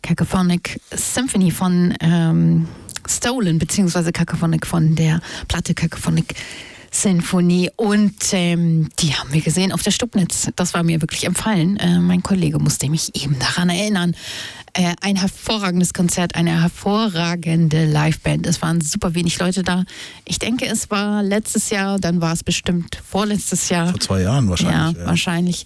Cacophonic Symphony von Stolen, beziehungsweise Cacophonic von der Platte Cacophonic Sinfonie, und die haben wir gesehen auf der Stubnitz. Das war mir wirklich empfallen. Mein Kollege musste mich eben daran erinnern. Ein hervorragendes Konzert, eine hervorragende Liveband. Es waren super wenig Leute da. Ich denke, es war letztes Jahr, dann war es bestimmt vorletztes Jahr. Vor 2 Jahren wahrscheinlich. Ja, wahrscheinlich.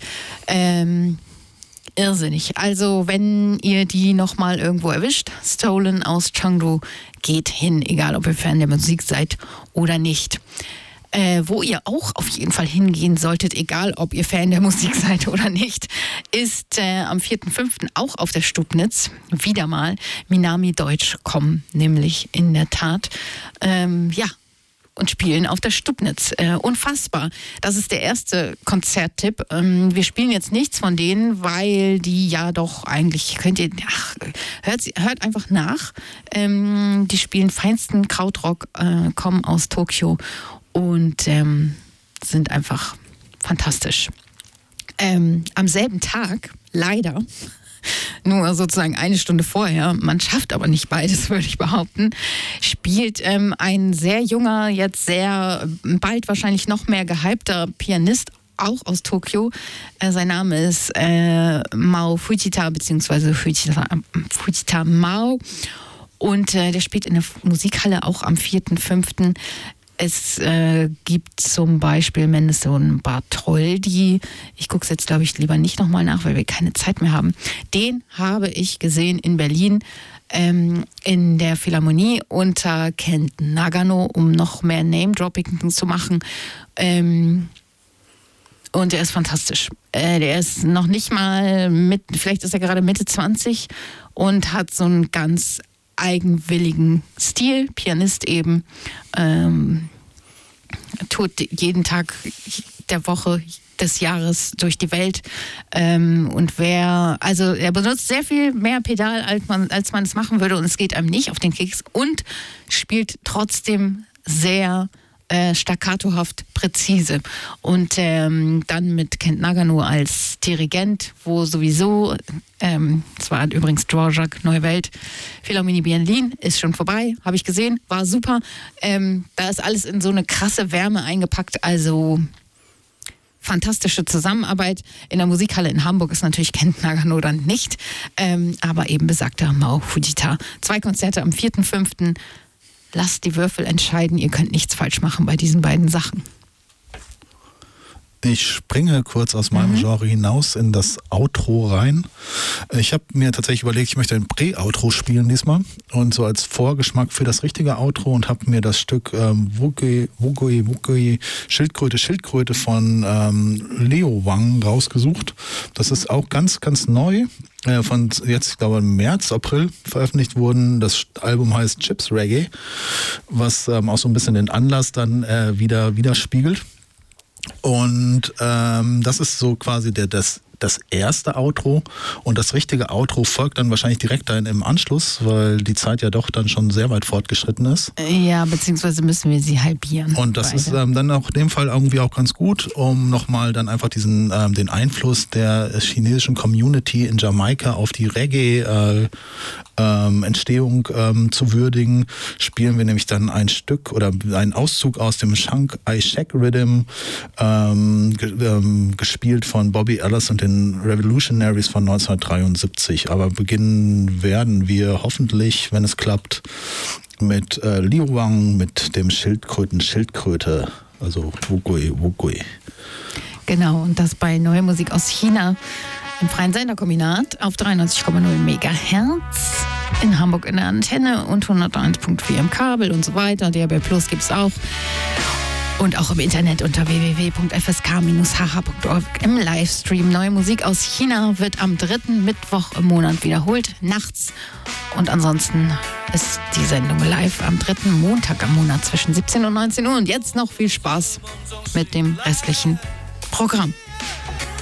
Irrsinnig. Also wenn ihr die nochmal irgendwo erwischt, Stolen aus Chengdu, geht hin, egal ob ihr Fan der Musik seid oder nicht. Wo ihr auch auf jeden Fall hingehen solltet, egal ob ihr Fan der Musik seid oder nicht, ist am 4.5. auch auf der Stubnitz wieder mal Minami Deutsch kommen, nämlich in der Tat. Und spielen auf der Stubnitz. Unfassbar. Das ist der erste Konzerttipp. Wir spielen jetzt nichts von denen, weil die ja doch eigentlich, hört einfach nach. Die spielen feinsten Krautrock, kommen aus Tokio und sind einfach fantastisch. Am selben Tag, leider, nur sozusagen eine Stunde vorher, man schafft aber nicht beides, würde ich behaupten, spielt ein sehr junger, jetzt sehr bald wahrscheinlich noch mehr gehypter Pianist, auch aus Tokio. Sein Name ist Mao Fujita, beziehungsweise Fujita Mao. Und der spielt in der Musikhalle auch am 4.5. Es gibt zum Beispiel Mendelssohn Bartholdy. Ich gucke es jetzt, glaube ich, lieber nicht nochmal nach, weil wir keine Zeit mehr haben. Den habe ich gesehen in Berlin in der Philharmonie unter Kent Nagano, um noch mehr Name-Dropping zu machen. Und er ist fantastisch. Der ist noch nicht mal vielleicht ist er gerade Mitte 20 und hat so einen ganz eigenwilligen Stil, Pianist eben, tut jeden Tag der Woche des Jahres durch die Welt und er benutzt sehr viel mehr Pedal, als man es machen würde, und es geht einem nicht auf den Keks und spielt trotzdem sehr staccatohaft präzise. Und dann mit Kent Nagano als Dirigent, wo sowieso, es war übrigens Dvorak, Neue Welt, Philharmonie Berlin, ist schon vorbei, habe ich gesehen, war super. Da ist alles in so eine krasse Wärme eingepackt, also fantastische Zusammenarbeit. In der Musikhalle in Hamburg ist natürlich Kent Nagano dann nicht, aber eben besagter Mao Fujita. 2 Konzerte am 4.5. Lasst die Würfel entscheiden, ihr könnt nichts falsch machen bei diesen beiden Sachen. Ich springe kurz aus meinem Genre hinaus in das Outro rein. Ich habe mir tatsächlich überlegt, ich möchte ein Prä-Outro spielen diesmal und so als Vorgeschmack für das richtige Outro, und habe mir das Stück Wugui Schildkröte Schildkröte von Leo Wang rausgesucht. Das ist auch ganz, ganz neu. Von jetzt, ich glaube, im März, April veröffentlicht wurden. Das Album heißt Chips Reggae, was auch so ein bisschen den Anlass dann widerspiegelt. Und das ist so quasi das erste Outro, und das richtige Outro folgt dann wahrscheinlich direkt dann im Anschluss, weil die Zeit ja doch dann schon sehr weit fortgeschritten ist. Ja, beziehungsweise müssen wir sie halbieren. Und das ist dann auch in dem Fall irgendwie auch ganz gut, um nochmal dann einfach den Einfluss der chinesischen Community in Jamaika auf die Reggae Entstehung zu würdigen. Spielen wir nämlich dann ein Stück oder einen Auszug aus dem Shanghai Shack Rhythm, gespielt von Bobby Ellis und den Revolutionaries von 1973. Aber beginnen werden wir hoffentlich, wenn es klappt, mit Liu Wang, mit dem Schildkröte, also Wugui. Genau, und das bei Neue Musik aus China im Freien Senderkombinat auf 93,0 Megahertz in Hamburg in der Antenne und 101.4 im Kabel und so weiter. DAB Plus gibt es auch. Und auch im Internet unter www.fsk-hh.org im Livestream. Neue Musik aus China wird am 3. Mittwoch im Monat wiederholt, nachts. Und ansonsten ist die Sendung live am 3. Montag im Monat zwischen 17 und 19 Uhr. Und jetzt noch viel Spaß mit dem restlichen Programm.